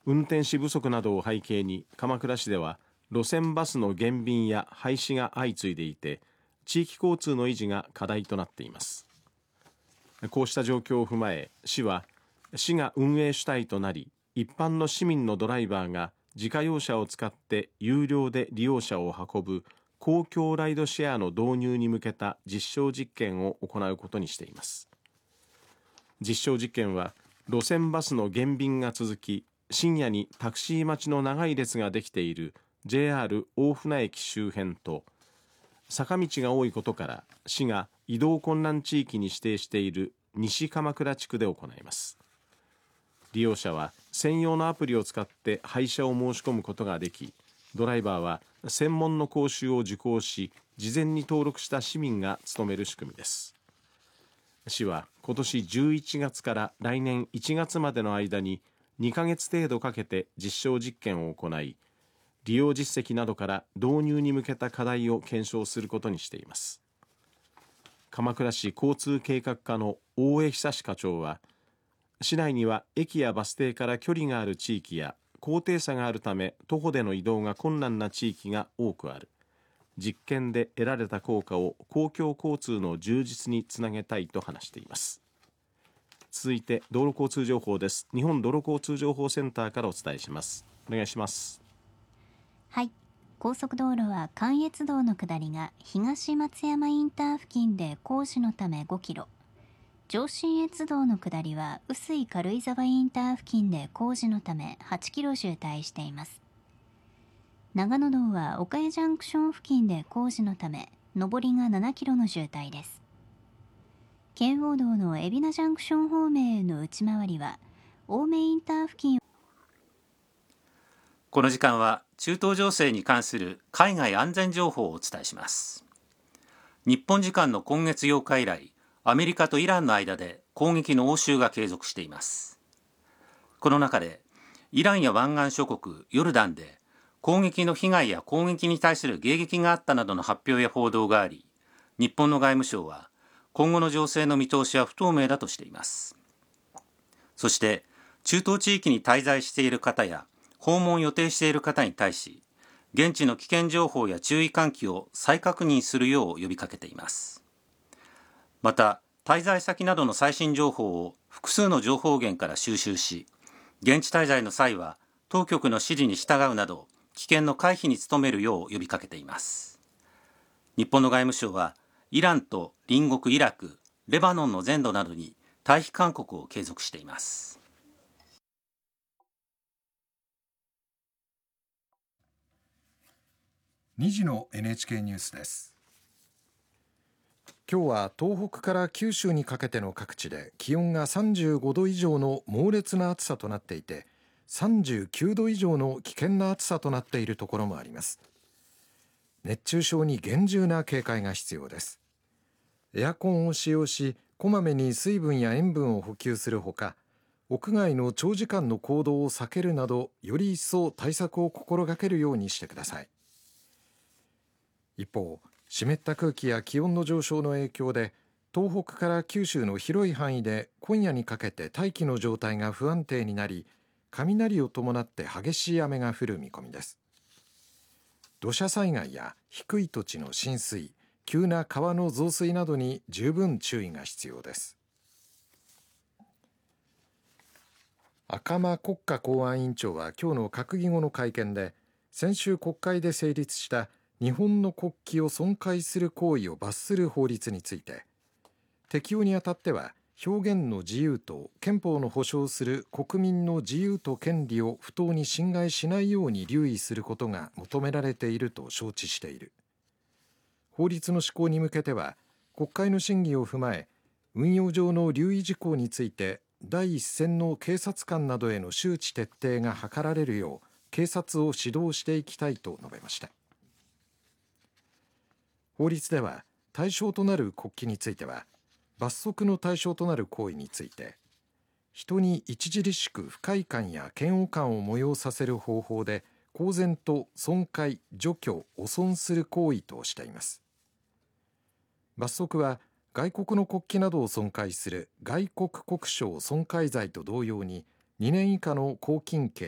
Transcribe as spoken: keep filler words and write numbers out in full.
運転士不足などを背景に鎌倉市では路線バスの減便や廃止が相次いでいて、地域交通の維持が課題となっています。こうした状況を踏まえ、市は市が運営主体となり、一般の市民のドライバーが自家用車を使って有料で利用者を運ぶ公共ライドシェアの導入に向けた実証実験を行うことにしています。実証実験は路線バスの減便が続き、深夜にタクシー待ちの長い列ができている ジェイアール 大船駅周辺と、坂道が多いことから市が移動困難地域に指定している西鎌倉地区で行います。利用者は専用のアプリを使って配車を申し込むことができ、ドライバーは専門の講習を受講し、事前に登録した市民が務める仕組みです。市は今年じゅういちがつから来年いちがつまでの間ににかげつ程度かけて実証実験を行い、利用実績などから導入に向けた課題を検証することにしています。鎌倉市交通計画課の大江久課長は、市内には駅やバス停から距離がある地域や高低差があるため徒歩での移動が困難な地域が多くある。実験で得られた効果を公共交通の充実につなげたいと話しています。続いて道路交通情報です。日本道路交通情報センターからお伝えします。お願いします。 はい、高速道路は関越道の下りが東松山インター付近で工事のためごキロ、上信越道の下りは碓氷軽井沢インター付近で工事のためはちキロ渋滞しています。長野道は岡谷ジャンクション付近で工事のため上りがななキロの渋滞です。圏央道の海老名ジャンクション方面への内回りは青梅インター付近。 この時間は中東情勢に関する海外安全情報をお伝えします。日本時間の今月ようか以来、アメリカとイランの間で攻撃の応酬が継続しています。この中でイランや湾岸諸国ヨルダンで攻撃の被害や攻撃に対する迎撃があったなどの発表や報道があり、日本の外務省は今後の情勢の見通しは不透明だとしています。そして中東地域に滞在している方や訪問を予定している方に対し、現地の危険情報や注意喚起を再確認するよう呼びかけています。また、滞在先などの最新情報を複数の情報源から収集し、現地滞在の際は当局の指示に従うなど、危険の回避に努めるよう呼びかけています。日本の外務省は、イランと隣国イラク、レバノンの全土などに退避勧告を継続しています。 にじの エヌエイチケー ニュースです。今日は東北から九州にかけての各地で気温がさんじゅうごど以上の猛烈な暑さとなっていて、さんじゅうきゅうど以上の危険な暑さとなっているところもあります。熱中症に厳重な警戒が必要です。エアコンを使用し、こまめに水分や塩分を補給するほか、屋外の長時間の行動を避けるなど、より一層対策を心がけるようにしてください。一方、湿った空気や気温の上昇の影響で、東北から九州の広い範囲で今夜にかけて大気の状態が不安定になり、雷を伴って激しい雨が降る見込みです。土砂災害や低い土地の浸水、急な川の増水などに十分注意が必要です。赤間国家公安委員長は今日の閣議後の会見で、先週国会で成立した日本の国旗を損壊する行為を罰する法律について、適用にあたっては表現の自由と憲法の保障する国民の自由と権利を不当に侵害しないように留意することが求められていると承知している。法律の施行に向けては国会の審議を踏まえ、運用上の留意事項について第一線の警察官などへの周知徹底が図られるよう警察を指導していきたいと述べました。法律では対象となる国旗については、罰則の対象となる行為について、人に著しく不快感や嫌悪感を催させる方法で公然と損壊、除去、汚損する行為としています。罰則は外国の国旗などを損壊する外国国章損壊罪と同様ににねん以下の拘禁刑